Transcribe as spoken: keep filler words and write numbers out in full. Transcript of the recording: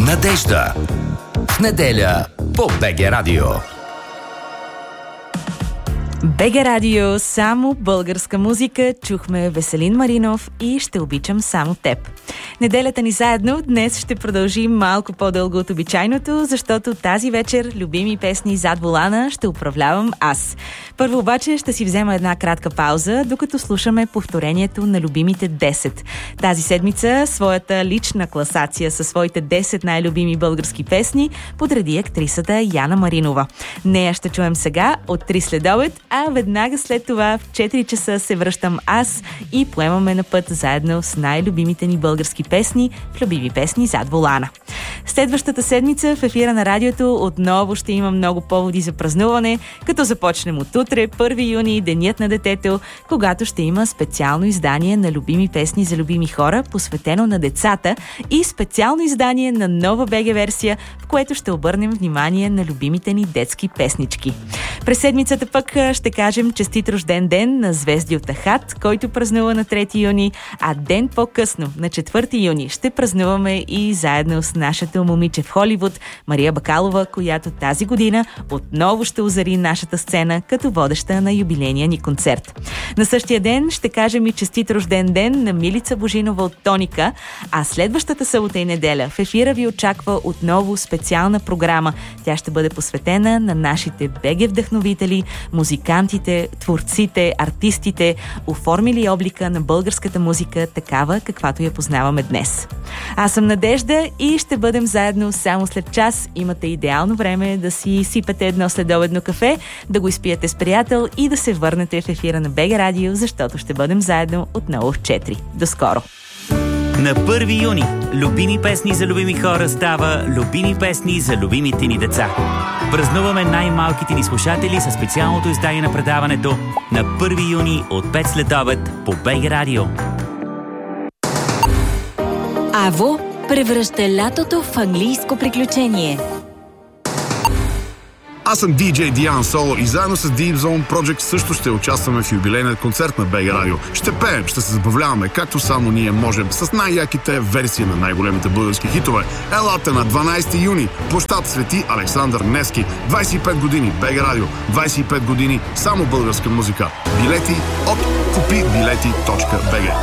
Надежда. В неделя по БГ Радио. БГ Радио, само българска музика. Чухме Веселин Маринов и Ще обичам само теб. Неделята ни заедно днес ще продължим малко по-дълго от обичайното, защото тази вечер любими песни зад волана ще управлявам аз. Първо обаче ще си взема една кратка пауза, докато слушаме повторението на любимите десет. Тази седмица своята лична класация със своите десет най-любими български песни подреди актрисата Яна Маринова. Нея ще чуем сега от три следобед, а веднага след това в четири часа се връщам аз и поемаме на път заедно с най-любимите ни български песни в любими песни зад волана. Следващата седмица в ефира на радиото отново ще има много поводи за празнуване, като започнем от утре, първи юни, Денят на детето, когато ще има специално издание на любими песни за любими хора, посветено на децата, и специално издание на нова БГ версия, в което ще обърнем внимание на любимите ни детски песнички. През седмицата пък ще кажем честит рожден ден на Звезди от Ахат, който празнува на трети юни, а ден по-късно, на четвърти юни, ще празнуваме и заедно с нашето момиче в Холивуд, Мария Бакалова, която тази година отново ще озари нашата сцена като водеща на юбилейния ни концерт. На същия ден ще кажем и честит рожден ден на Милица Божинова от Тоника, а следващата събота и неделя в ефира ви очаква отново специална програма. Тя ще бъде посветена на нашите БГ вдъхновители, музикантите, творците, артистите, оформили облика на българската музика такава, каквато я познаваме днес. Аз съм Надежда и ще бъдем заедно само след час. Имате идеално време да си сипете едно следобедно кафе, да го изпиете с приятел и да се върнете в ефира на БГ Радио, защото ще бъдем заедно отново в четири. До скоро! На първи юни любими песни за любими хора става любими песни за любимите ни деца. Празнуваме най-малките ни слушатели със специалното издание на предаването на първи юни от пет след обед по БГ Радио. Аво превръща лятото в английско приключение. Аз съм диджей Диан Соло и заедно с Deep Zone Project също ще участваме в юбилейния концерт на БГ Радио. Ще пеем, ще се забавляваме, както само ние можем, с най-яките версии на най-големите български хитове. Елата на дванайсети юни, площад Свети Александър Невски. двайсет и пет години БГ Радио, двайсет и пет години само българска музика. Билети от купи билети точка би джи.